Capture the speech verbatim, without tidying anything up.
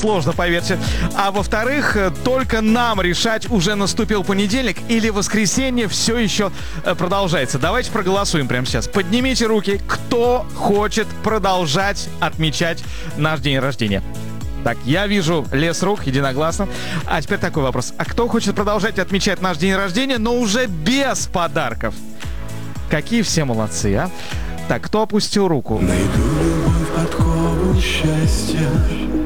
сложно, поверьте. А во-вторых, только нам решать, уже наступил понедельник или воскресенье все еще продолжается. Давайте проголосуем прямо сейчас. Поднимите руки, кто хочет продолжать отмечать наш день рождения. Так, я вижу лес рук, единогласно. А теперь такой вопрос. А кто хочет продолжать отмечать наш день рождения, но уже без подарков? Какие все молодцы, а? Так, кто опустил руку? Найду любовь, подкову счастья.